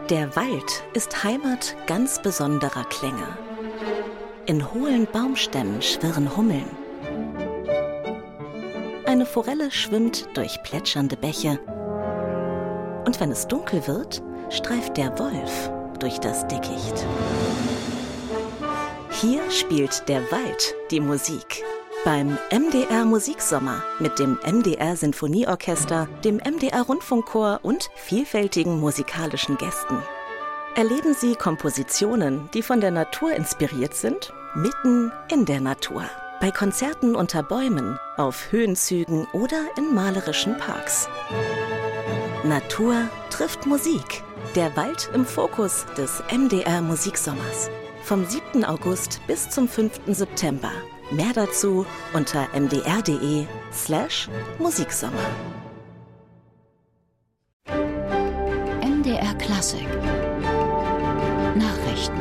Der Wald ist Heimat ganz besonderer Klänge. In hohlen Baumstämmen schwirren Hummeln. Eine Forelle schwimmt durch plätschernde Bäche. Und wenn es dunkel wird, streift der Wolf durch das Dickicht. Hier spielt der Wald die Musik. Beim MDR Musiksommer mit dem MDR Sinfonieorchester, dem MDR Rundfunkchor und vielfältigen musikalischen Gästen. Erleben Sie Kompositionen, die von der Natur inspiriert sind, mitten in der Natur. Bei Konzerten unter Bäumen, auf Höhenzügen oder in malerischen Parks. Natur trifft Musik. Der Wald im Fokus des MDR Musiksommers. Vom 7. August bis zum 5. September. Mehr dazu unter mdr.de/Musiksommer. MDR Klassik. Nachrichten.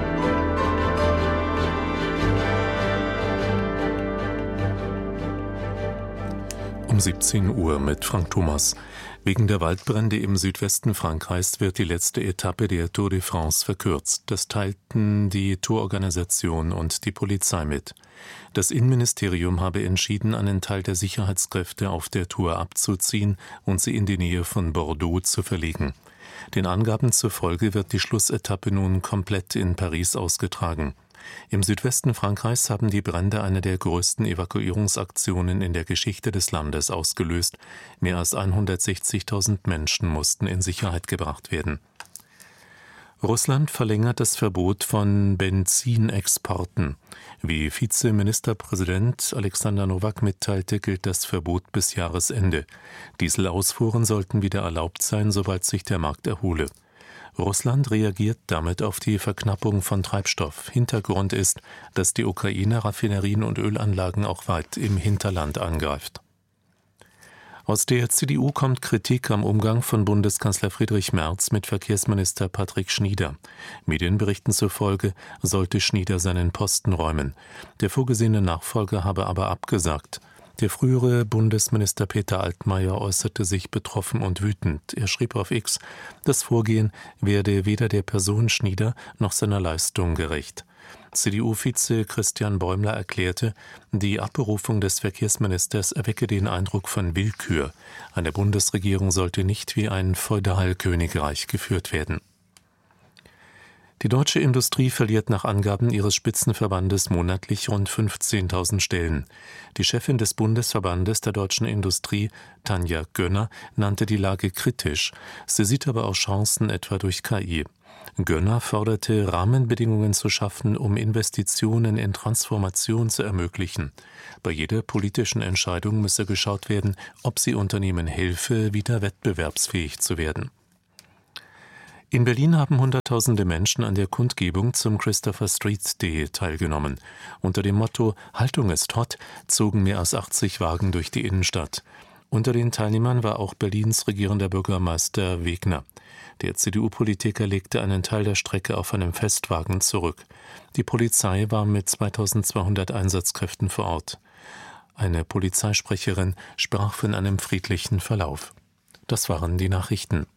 Um 17 Uhr mit Frank Thomas. Wegen der Waldbrände im Südwesten Frankreichs wird die letzte Etappe der Tour de France verkürzt. Das teilten die Tourorganisation und die Polizei mit. Das Innenministerium habe entschieden, einen Teil der Sicherheitskräfte auf der Tour abzuziehen und sie in die Nähe von Bordeaux zu verlegen. Den Angaben zufolge wird die Schlussetappe nun komplett in Paris ausgetragen. Im Südwesten Frankreichs haben die Brände eine der größten Evakuierungsaktionen in der Geschichte des Landes ausgelöst. Mehr als 160.000 Menschen mussten in Sicherheit gebracht werden. Russland verlängert das Verbot von Benzinexporten. Wie Vizeministerpräsident Alexander Nowak mitteilte, gilt das Verbot bis Jahresende. Dieselausfuhren sollten wieder erlaubt sein, sobald sich der Markt erhole. Russland reagiert damit auf die Verknappung von Treibstoff. Hintergrund ist, dass die Ukraine Raffinerien und Ölanlagen auch weit im Hinterland angreift. Aus der CDU kommt Kritik am Umgang von Bundeskanzler Friedrich Merz mit Verkehrsminister Patrick Schnieder. Medienberichten zufolge sollte Schnieder seinen Posten räumen. Der vorgesehene Nachfolger habe aber abgesagt. Der frühere Bundesminister Peter Altmaier äußerte sich betroffen und wütend. Er schrieb auf X, das Vorgehen werde weder der Person Schnieder noch seiner Leistung gerecht. CDU-Vize Christian Bäumler erklärte, die Abberufung des Verkehrsministers erwecke den Eindruck von Willkür. Eine Bundesregierung sollte nicht wie ein Feudalkönigreich geführt werden. Die deutsche Industrie verliert nach Angaben ihres Spitzenverbandes monatlich rund 15.000 Stellen. Die Chefin des Bundesverbandes der deutschen Industrie, Tanja Gönner, nannte die Lage kritisch. Sie sieht aber auch Chancen, etwa durch KI. Gönner forderte, Rahmenbedingungen zu schaffen, um Investitionen in Transformation zu ermöglichen. Bei jeder politischen Entscheidung müsse geschaut werden, ob sie Unternehmen helfe, wieder wettbewerbsfähig zu werden. In Berlin haben Hunderttausende Menschen an der Kundgebung zum Christopher Street Day teilgenommen. Unter dem Motto »Haltung ist hot« zogen mehr als 80 Wagen durch die Innenstadt. Unter den Teilnehmern war auch Berlins regierender Bürgermeister Wegner. Der CDU-Politiker legte einen Teil der Strecke auf einem Festwagen zurück. Die Polizei war mit 2200 Einsatzkräften vor Ort. Eine Polizeisprecherin sprach von einem friedlichen Verlauf. Das waren die Nachrichten.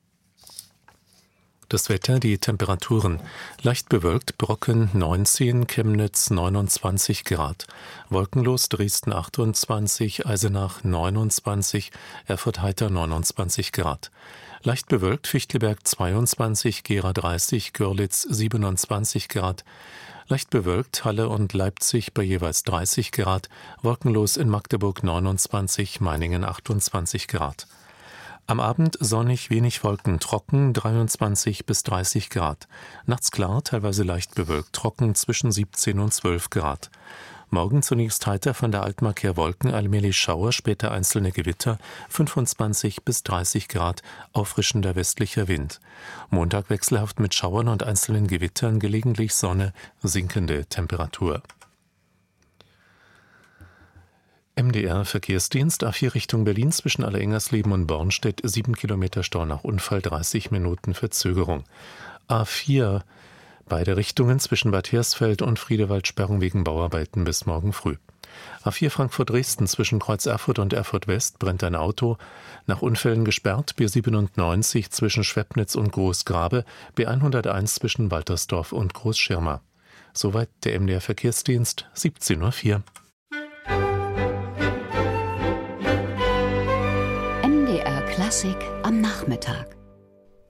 Das Wetter, die Temperaturen. Leicht bewölkt, Brocken 19, Chemnitz 29 Grad. Wolkenlos, Dresden 28, Eisenach 29, Erfurt heiter 29 Grad. Leicht bewölkt, Fichtelberg 22, Gera 30, Görlitz 27 Grad. Leicht bewölkt, Halle und Leipzig bei jeweils 30 Grad. Wolkenlos in Magdeburg 29, Meiningen 28 Grad. Am Abend sonnig, wenig Wolken, trocken 23 bis 30 Grad. Nachts klar, teilweise leicht bewölkt, trocken zwischen 17 und 12 Grad. Morgen zunächst heiter, von der Altmark her Wolken, allmählich Schauer, später einzelne Gewitter, 25 bis 30 Grad, auffrischender westlicher Wind. Montag wechselhaft mit Schauern und einzelnen Gewittern, gelegentlich Sonne, sinkende Temperatur. MDR Verkehrsdienst, A4 Richtung Berlin zwischen Allerengersleben und Bornstedt, 7 Kilometer Stau nach Unfall, 30 Minuten Verzögerung. A4 beide Richtungen zwischen Bad Hersfeld und Friedewald Sperrung wegen Bauarbeiten bis morgen früh. A4 Frankfurt-Dresden zwischen Kreuz Erfurt und Erfurt West brennt ein Auto. Nach Unfällen gesperrt B97 zwischen Schwebnitz und Großgrabe, B101 zwischen Waltersdorf und Großschirma. Soweit der MDR Verkehrsdienst, 17:04 Uhr. MDR Klassik am Nachmittag.